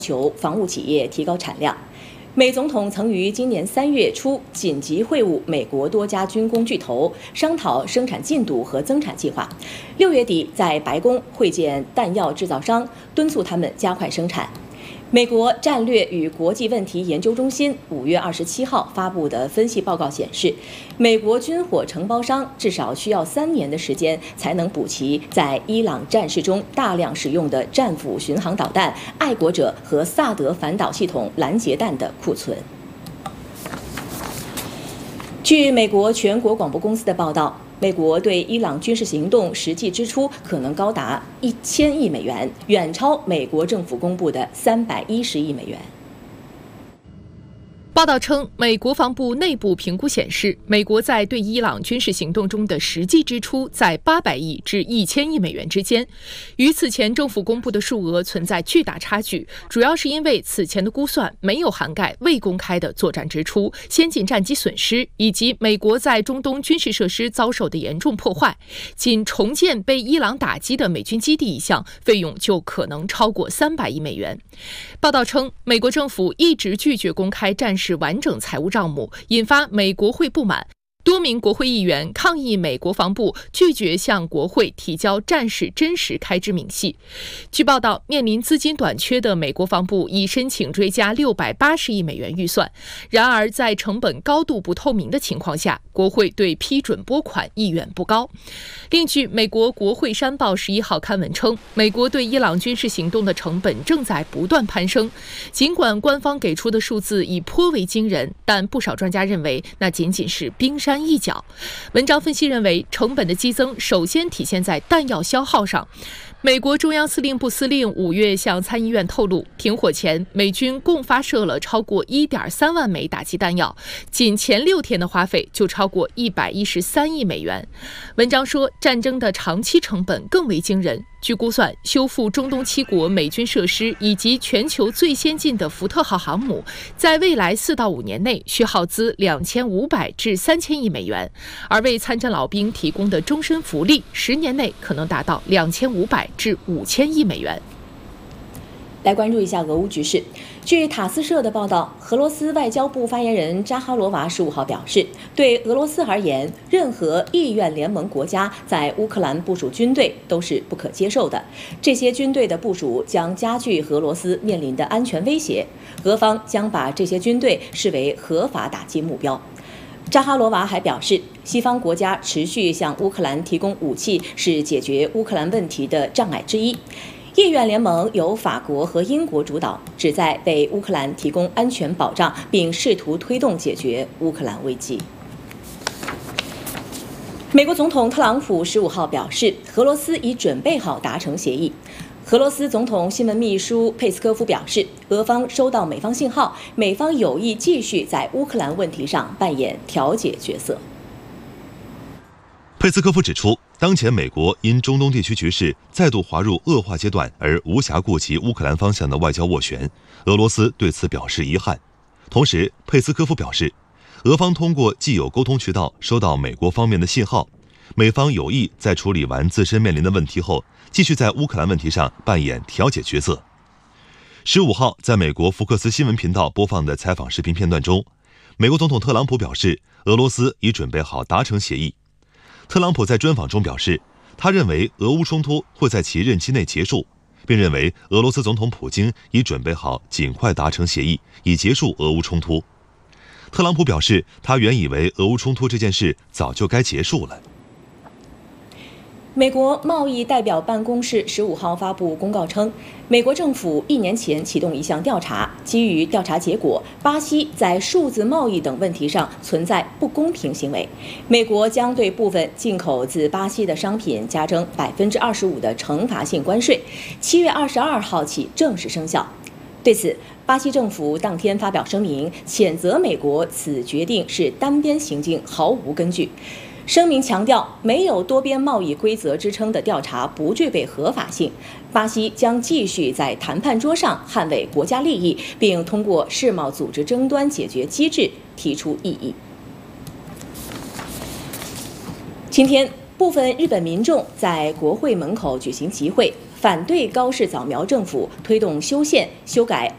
求防务企业提高产量。美总统曾于今年3月初紧急会晤美国多家军工巨头，商讨生产进度和增产计划。6月底在白宫会见弹药制造商，敦促他们加快生产。美国战略与国际问题研究中心5月27号发布的分析报告显示，美国军火承包商至少需要3年的时间才能补齐在伊朗战事中大量使用的战斧巡航导弹、爱国者和萨德反导系统拦截弹的库存。据美国全国广播公司的报道，美国对伊朗军事行动实际支出可能高达1000亿美元，远超美国政府公布的310亿美元。 报道称，美国防部内部评估显示，美国在对伊朗军事行动中的实际支出在800亿至1000亿美元之间，与此前政府公布的数额存在巨大差距，主要是因为此前的估算没有涵盖未公开的作战支出、先进战机损失以及美国在中东军事设施遭受的严重破坏。仅重建被伊朗打击的美军基地一项，费用就可能超过300亿美元。报道称，美国政府一直拒绝公开战事完整财务账目，引发美国会不满。多名国会议员抗议美国防部拒绝向国会提交战事真实开支明细。据报道，面临资金短缺的美国防部已申请追加680亿美元预算。然而，在成本高度不透明的情况下，国会对批准拨款意愿不高。另据美国国会山报11号刊文称，美国对伊朗军事行动的成本正在不断攀升。尽管官方给出的数字已颇为惊人，但不少专家认为那仅仅是冰山一角。文章分析认为，成本的激增首先体现在弹药消耗上。美国中央司令部司令5月向参议院透露，停火前美军共发射了超过1.3万枚打击弹药，仅前6天的花费就超过113亿美元。文章说，战争的长期成本更为惊人。据估算，修复中东7国美军设施以及全球最先进的福特号航母，在未来4到5年内需耗资2500至3000亿美元，而为参战老兵提供的终身福利，10年内可能达到2500至5000亿美元。 来关注一下俄乌局势。据塔斯社的报道，俄罗斯外交部发言人扎哈罗娃15号表示，对俄罗斯而言，任何意愿联盟国家在乌克兰部署军队都是不可接受的。这些军队的部署将加剧俄罗斯面临的安全威胁，俄方将把这些军队视为合法打击目标。扎哈罗娃还表示，西方国家持续向乌克兰提供武器是解决乌克兰问题的障碍之一。意愿联盟由法国和英国主导，旨在为乌克兰提供安全保障，并试图推动解决乌克兰危机。美国总统特朗普15号表示，俄罗斯已准备好达成协议。俄罗斯总统新闻秘书佩斯科夫表示，俄方收到美方信号，美方有意继续在乌克兰问题上扮演调解角色。 佩斯科夫指出，当前美国因中东地区局势再度滑入恶化阶段而无暇顾及乌克兰方向的外交斡旋，俄罗斯对此表示遗憾。同时，佩斯科夫表示，俄方通过既有沟通渠道收到美国方面的信号，美方有意在处理完自身面临的问题后，继续在乌克兰问题上扮演调解角色。15号，在美国福克斯新闻频道播放的采访视频片段中，美国总统特朗普表示，俄罗斯已准备好达成协议。特朗普在专访中表示，他认为俄乌冲突会在其任期内结束，并认为俄罗斯总统普京已准备好尽快达成协议，以结束俄乌冲突。特朗普表示，他原以为俄乌冲突这件事早就该结束了。 美国贸易代表办公室15号发布公告称，美国政府1年前启动一项调查，基于调查结果，巴西在数字贸易等问题上存在不公平行为。美国将对部分进口自巴西的商品加征25%的惩罚性关税，7月22号起正式生效。对此，巴西政府当天发表声明，谴责美国此决定是单边行径，毫无根据。声明强调，没有多边贸易规则支撑的调查不具备合法性。巴西将继续在谈判桌上捍卫国家利益，并通过世贸组织争端解决机制提出异议。今天，部分日本民众在国会门口举行集会，反对高市早苗政府推动修宪、修改